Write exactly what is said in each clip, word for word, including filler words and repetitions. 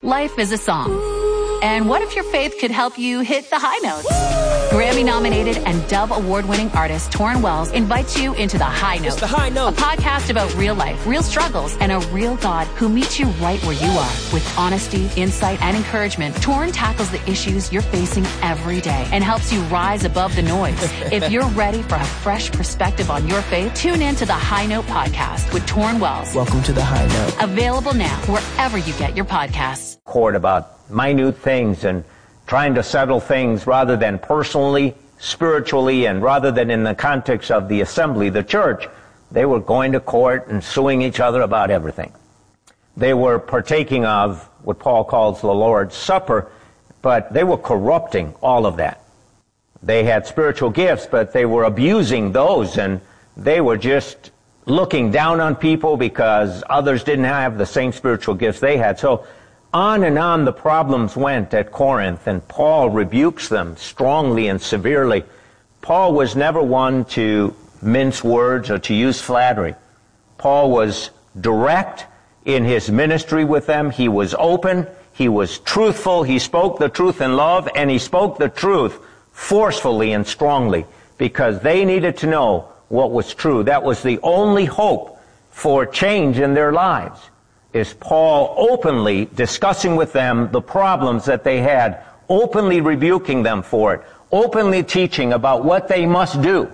Life is a song. And what if your faith could help you hit the high notes? Grammy-nominated and Dove Award-winning artist Torrin Wells invites you into The High Note. It's The High Note. A podcast about real life, real struggles, and a real God who meets you right where you are. With honesty, insight, and encouragement, Torrin tackles the issues you're facing every day and helps you rise above the noise. If you're ready for a fresh perspective on your faith, tune in to The High Note podcast with Torrin Wells. Welcome to The High Note. Available now wherever you get your podcasts. Court about minute things and trying to settle things rather than personally, spiritually, and rather than in the context of the assembly, the church. They were going to court and suing each other about everything. They were partaking of what Paul calls the Lord's Supper, but they were corrupting all of that. They had spiritual gifts, but they were abusing those, and they were just looking down on people because others didn't have the same spiritual gifts they had. So on and on the problems went at Corinth, and Paul rebukes them strongly and severely. Paul was never one to mince words or to use flattery. Paul was direct in his ministry with them. He was open. He was truthful. He spoke the truth in love, and he spoke the truth forcefully and strongly because they needed to know what was true. That was the only hope for change in their lives. Is Paul openly discussing with them the problems that they had, openly rebuking them for it, openly teaching about what they must do.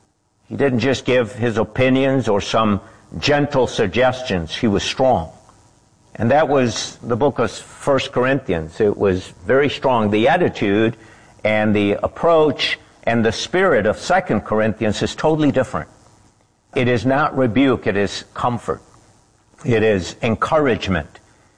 He didn't just give his opinions or some gentle suggestions. He was strong. And that was the book of First Corinthians. It was very strong. The attitude and the approach and the spirit of Second Corinthians is totally different. It is not rebuke, it is comfort. It is encouragement.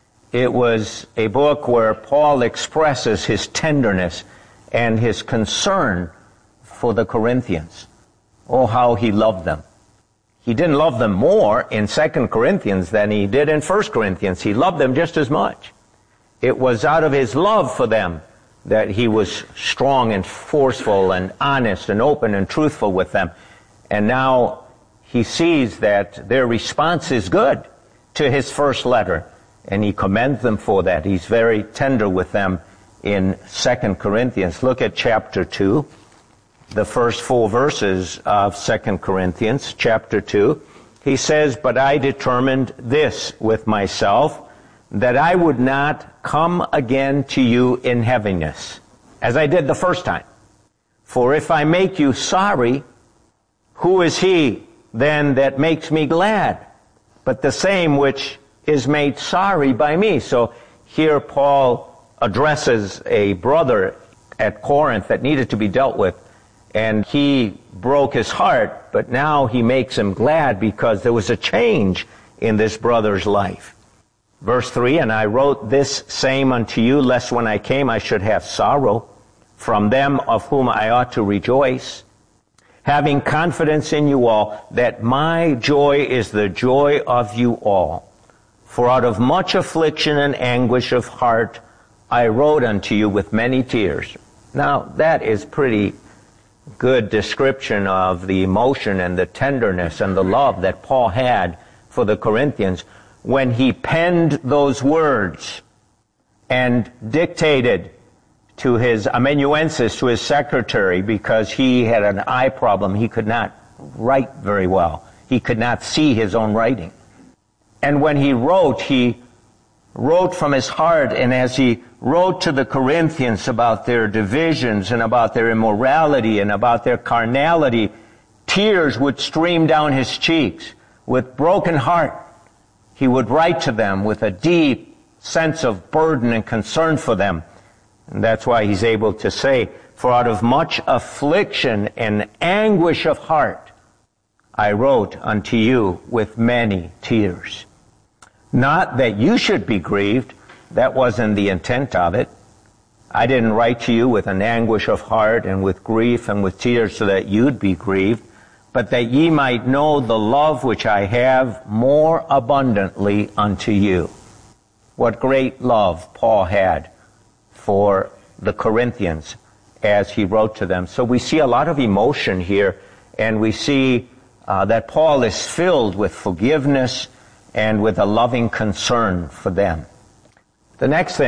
It was a book where Paul expresses his tenderness and his concern for the Corinthians. Oh, how he loved them. He didn't love them more in Second Corinthians than he did in First Corinthians. He loved them just as much. It was out of his love for them that he was strong and forceful and honest and open and truthful with them. And now he sees that their response is good to his first letter, and he commends them for that. He's very tender with them in Second Corinthians. Look at chapter two, the first four verses of Second Corinthians, chapter two. He says, "But I determined this with myself, that I would not come again to you in heaviness, as I did the first time. For if I make you sorry, who is he then that makes me glad? But the same which is made sorry by me." So here Paul addresses a brother at Corinth that needed to be dealt with, and he broke his heart, but now he makes him glad because there was a change in this brother's life. Verse three, "And I wrote this same unto you, lest when I came I should have sorrow from them of whom I ought to rejoice, having confidence in you all, that my joy is the joy of you all. For out of much affliction and anguish of heart I wrote unto you with many tears." Now, that is pretty good description of the emotion and the tenderness and the love that Paul had for the Corinthians when he penned those words and dictated to his amanuensis, to his secretary, because he had an eye problem. He could not write very well. He could not see his own writing. And when he wrote, he wrote from his heart, and as he wrote to the Corinthians about their divisions and about their immorality and about their carnality, tears would stream down his cheeks. With broken heart, he would write to them with a deep sense of burden and concern for them. And that's why he's able to say, "For out of much affliction and anguish of heart, I wrote unto you with many tears." Not that you should be grieved. That wasn't the intent of it. I didn't write to you with an anguish of heart and with grief and with tears so that you'd be grieved, but that ye might know the love which I have more abundantly unto you. What great love Paul had for the Corinthians as he wrote to them. So we see a lot of emotion here, and we see uh, that Paul is filled with forgiveness and with a loving concern for them. The next thing